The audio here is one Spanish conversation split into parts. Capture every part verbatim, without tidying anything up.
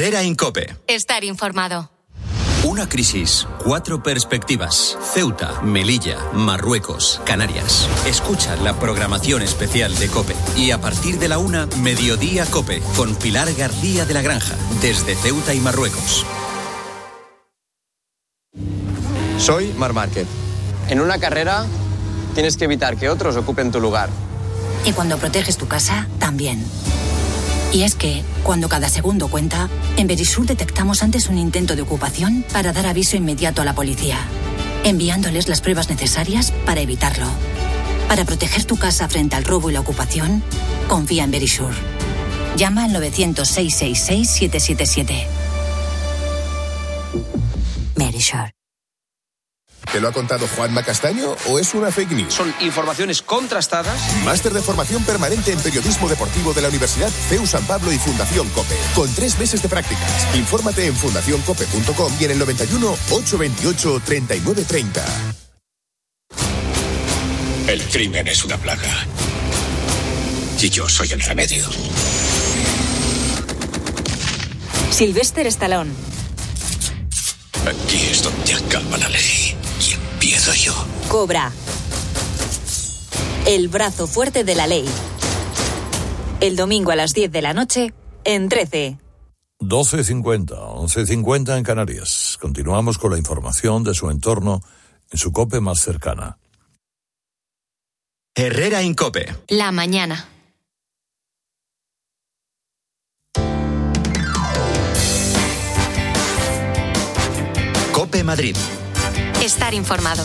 Herrera Incope. Estar informado. Una crisis, cuatro perspectivas. Ceuta, Melilla, Marruecos, Canarias. Escucha la programación especial de COPE. Y a partir de la una, Mediodía COPE, con Pilar García de la Granja, desde Ceuta y Marruecos. Soy Marc Márquez. En una carrera tienes que evitar que otros ocupen tu lugar. Y cuando proteges tu casa, también. Y es que, cuando cada segundo cuenta, en Verisur detectamos antes un intento de ocupación para dar aviso inmediato a la policía, enviándoles las pruebas necesarias para evitarlo. Para proteger tu casa frente al robo y la ocupación, confía en Verisur. Llama al novecientos, seiscientos sesenta y seis, setecientos setenta y siete. Verisur. ¿Te lo ha contado Juanma Castaño o es una fake news? Son informaciones contrastadas. Máster de formación permanente en periodismo deportivo de la Universidad C E U San Pablo y Fundación COPE. Con tres meses de prácticas. Infórmate en fundación cope punto com y en el noventa y uno, ochocientos veintiocho, treinta y nueve treinta. El crimen es una plaga. Y yo soy el remedio. Sylvester Stallone. Aquí es donde acaba la ley. Y empiezo yo. Cobra. El brazo fuerte de la ley. El domingo a las diez de la noche, en trece. doce cincuenta, once cincuenta en Canarias. Continuamos con la información de su entorno en su COPE más cercana. Herrera Incope. La mañana. COPE Madrid. Estar informado.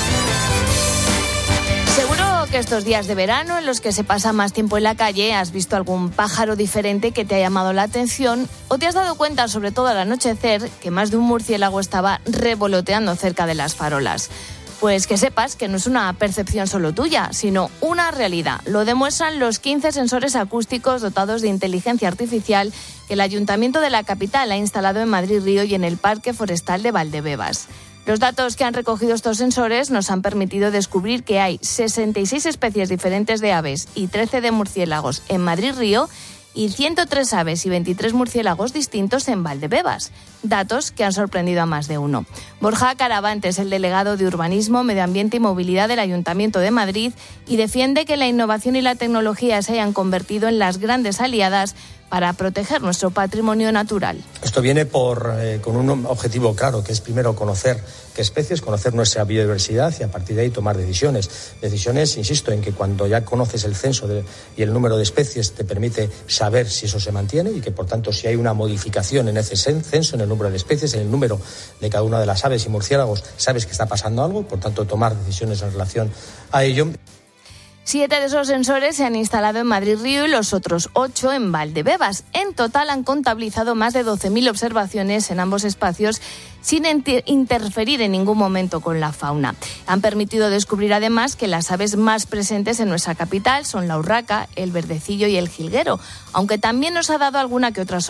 Seguro que estos días de verano, en los que se pasa más tiempo en la calle, has visto algún pájaro diferente que te ha llamado la atención, o te has dado cuenta, sobre todo al anochecer, que más de un murciélago estaba revoloteando cerca de las farolas. Pues que sepas que no es una percepción solo tuya, sino una realidad. Lo demuestran los quince sensores acústicos dotados de inteligencia artificial que el Ayuntamiento de la capital ha instalado en Madrid Río y en el Parque Forestal de Valdebebas. Los datos que han recogido estos sensores nos han permitido descubrir que hay sesenta y seis especies diferentes de aves y trece de murciélagos en Madrid Río y ciento tres aves y veintitrés murciélagos distintos en Valdebebas. Datos que han sorprendido a más de uno. Borja Caravante es el delegado de Urbanismo, Medio Ambiente y Movilidad del Ayuntamiento de Madrid y defiende que la innovación y la tecnología se hayan convertido en las grandes aliadas para proteger nuestro patrimonio natural. Esto viene por, eh, con un objetivo claro, que es primero conocer qué especies, conocer nuestra biodiversidad y a partir de ahí tomar decisiones. Decisiones, insisto, en que cuando ya conoces el censo de, y el número de especies te permite saber si eso se mantiene y que por tanto si hay una modificación en ese censo, en el número de especies, en el número de cada una de las aves y murciélagos, sabes que está pasando algo, por tanto tomar decisiones en relación a ello. Siete de esos sensores se han instalado en Madrid Río y los otros ocho en Valdebebas. En total han contabilizado más de doce mil observaciones en ambos espacios sin interferir en ningún momento con la fauna. Han permitido descubrir además que las aves más presentes en nuestra capital son la urraca, el verdecillo y el jilguero, aunque también nos ha dado alguna que otra sorpresa.